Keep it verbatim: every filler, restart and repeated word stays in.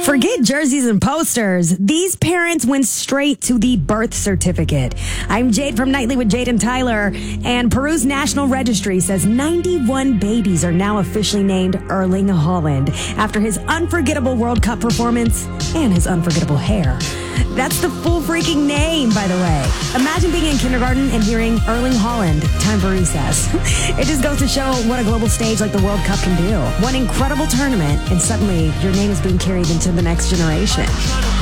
Forget jerseys and posters. These parents went straight to the birth certificate. I'm Jade from Nightly with Jade and Tyler, and Peru's National Registry says ninety-one babies are now officially named Erling Haaland after his unforgettable World Cup performance and his unforgettable hair. That's the full freaking name, by the way. Imagine being in kindergarten and hearing Erling Haaland, time for recess. It just goes to show what a global stage like the World Cup can do. One incredible tournament, and suddenly your name is being carried into the next generation.